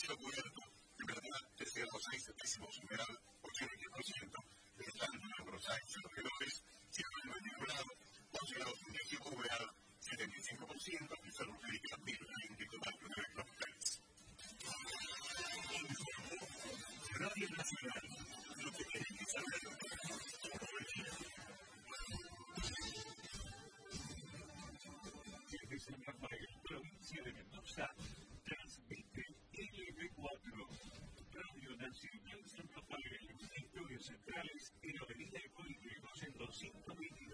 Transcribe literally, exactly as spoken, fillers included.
cielo cubierto, temperatura de cero a seis décimos, humedad ochenta y diez por ciento, estando en Buenos Aires, en los reloj, ciento noventa y uno grados, once grados en México, humedad setenta y cinco por ciento, y salud médica mil veinte coma nueve grados. Radio Nacional, lo que tienen que saber todo el día. Desde San Rafael, provincia de Mendoza, transmite L B cuatro, Radio Nacional San Rafael, estudios centrales en Avenida